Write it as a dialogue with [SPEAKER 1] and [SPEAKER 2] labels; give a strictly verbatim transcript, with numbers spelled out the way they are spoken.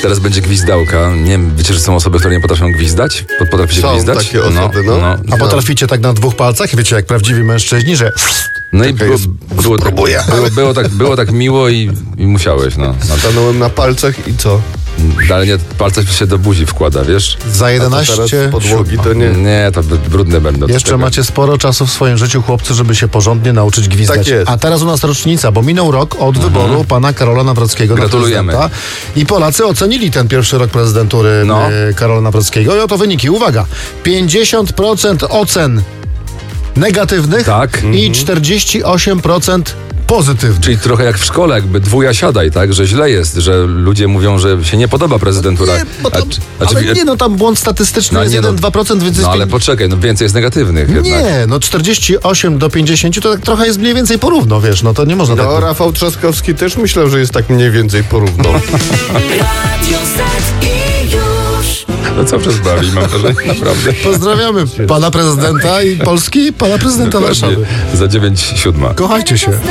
[SPEAKER 1] Teraz będzie gwizdałka. Nie wiem, wiecie, że są osoby, które nie potrafią gwizdać? Potraficie
[SPEAKER 2] Są
[SPEAKER 1] gwizdać?
[SPEAKER 2] takie osoby, no.
[SPEAKER 3] A potraficie tak na dwóch palcach? Wiecie, jak prawdziwi mężczyźni, że...
[SPEAKER 1] No i
[SPEAKER 2] Taka
[SPEAKER 1] było,
[SPEAKER 2] jest-
[SPEAKER 1] było, tak,
[SPEAKER 2] spróbuję.
[SPEAKER 1] było, było, tak, było tak miło i, i musiałeś, no. no.
[SPEAKER 2] Stanąłem na palcach i co?
[SPEAKER 1] Ale nie, palce się do buzi wkłada, wiesz?
[SPEAKER 3] Za
[SPEAKER 2] A to
[SPEAKER 3] jedenaście
[SPEAKER 2] teraz z podłogi
[SPEAKER 3] siódma.
[SPEAKER 2] to nie.
[SPEAKER 1] Nie, to b- brudne będą.
[SPEAKER 3] Jeszcze
[SPEAKER 1] Tego.
[SPEAKER 3] macie sporo czasu w swoim życiu, chłopcy, żeby się porządnie nauczyć gwizdać.
[SPEAKER 2] Tak jest.
[SPEAKER 3] A teraz u nas rocznica, bo minął rok od wyboru pana Karola Nawrockiego
[SPEAKER 1] Gratulujemy.
[SPEAKER 3] na prezydenta. I Polacy ocenili ten pierwszy rok prezydentury
[SPEAKER 1] No.
[SPEAKER 3] e, Karola Nawrockiego. I oto wyniki. Uwaga, pięćdziesiąt procent ocen negatywnych
[SPEAKER 1] Tak.
[SPEAKER 3] i czterdzieści osiem procent pozytywnych.
[SPEAKER 1] Czyli trochę jak w szkole, jakby dwuja siadaj, tak? Że źle jest, że ludzie mówią, że się nie podoba prezydentura.
[SPEAKER 3] Nie, bo tam,
[SPEAKER 1] A czy- a czy-
[SPEAKER 3] ale nie, no tam błąd statystyczny
[SPEAKER 1] No
[SPEAKER 3] jest
[SPEAKER 1] nie, no.
[SPEAKER 3] jeden do dwóch procent, więc jest
[SPEAKER 1] No ale
[SPEAKER 3] pięć-
[SPEAKER 1] poczekaj, no więcej jest negatywnych jednak.
[SPEAKER 3] Nie, no czterdzieści osiem do pięćdziesięciu to tak trochę jest mniej więcej porówno, wiesz, no to nie można
[SPEAKER 2] No,
[SPEAKER 3] tak...
[SPEAKER 2] Rafał Trzaskowski też myślał, że jest tak mniej więcej porówno.
[SPEAKER 4] Radio Z i już.
[SPEAKER 1] No co przez bawi, mam wrażenie, naprawdę.
[SPEAKER 3] Pozdrawiamy pana prezydenta i Polski, pana prezydenta
[SPEAKER 1] Dokładnie.
[SPEAKER 3] Warszawy.
[SPEAKER 1] Za dziewięć siódma.
[SPEAKER 3] Kochajcie się.